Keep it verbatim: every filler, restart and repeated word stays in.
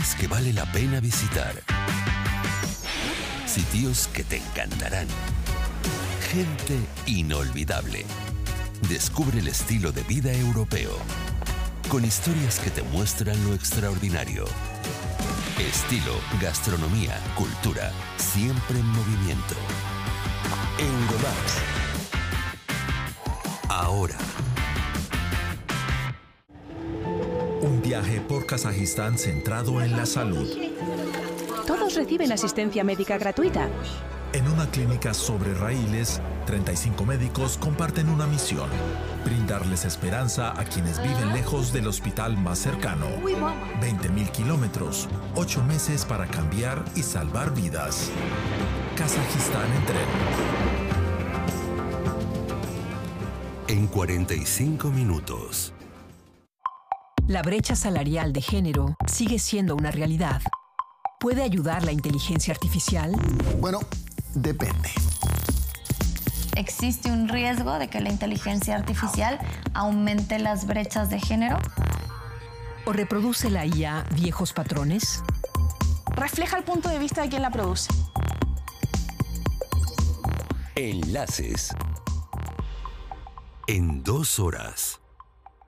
Lugares que vale la pena visitar. Sitios que te encantarán. Gente inolvidable. Descubre el estilo de vida europeo, con historias que te muestran lo extraordinario. Estilo, gastronomía, cultura, siempre en movimiento. Eurodax. Ahora. Un viaje por Kazajistán centrado en la salud. Todos reciben asistencia médica gratuita. En una clínica sobre raíles, treinta y cinco médicos comparten una misión: brindarles esperanza a quienes viven lejos del hospital más cercano. veinte mil kilómetros, ocho meses para cambiar y salvar vidas. Kazajistán en tren. En cuarenta y cinco minutos. La brecha salarial de género sigue siendo una realidad. ¿Puede ayudar la inteligencia artificial? Bueno, depende. ¿Existe un riesgo de que la inteligencia artificial aumente las brechas de género? ¿O reproduce la I A viejos patrones? Refleja el punto de vista de quien la produce. Enlaces. En dos horas.